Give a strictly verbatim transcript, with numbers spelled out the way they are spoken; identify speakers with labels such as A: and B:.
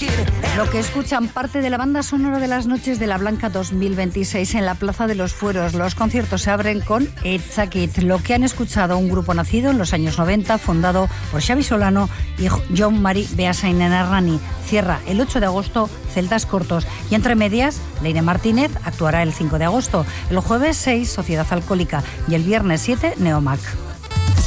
A: Lo que escuchan parte de la banda sonora de las noches de la Blanca dos mil veintiséis en la Plaza de los Fueros. Los conciertos se abren con It's a Kid, lo que han escuchado un grupo nacido en los años noventa, fundado por Xavi Solano y John Mari Beasainenarrani. Cierra el ocho de agosto Celtas Cortos y entre medias Leire Martínez actuará el cinco de agosto, el jueves seis Sociedad Alcohólica y el viernes siete Neomac.